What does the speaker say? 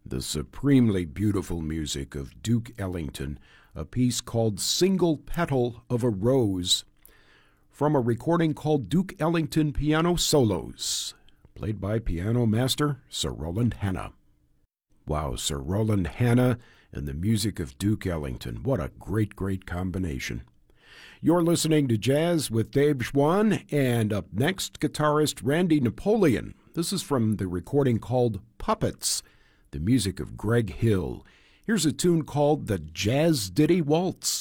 The supremely beautiful music of Duke Ellington, a piece called Single Petal of a Rose, from a recording called Duke Ellington Piano Solos, played by piano master Sir Roland Hanna. Wow, Sir Roland Hanna and the music of Duke Ellington. What a great, great combination. You're listening to Jazz with Dave Schwann, and up next, guitarist Randy Napoleon. This is from the recording called Puppets, the music of Greg Hill. Here's a tune called the Jazz Ditty Waltz.